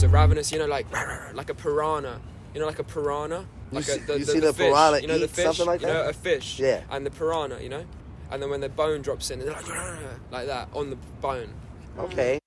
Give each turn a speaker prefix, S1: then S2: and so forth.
S1: so ravenous, you know, like a piranha. You know, like a piranha? Like
S2: you see the
S1: fish,
S2: piranha
S1: you know, the
S2: eat
S1: fish,
S2: something like
S1: you
S2: that?
S1: know, a fish.
S2: Yeah.
S1: And the piranha, you know? And then when the bone drops in, they're like that, on the bone.
S2: Okay.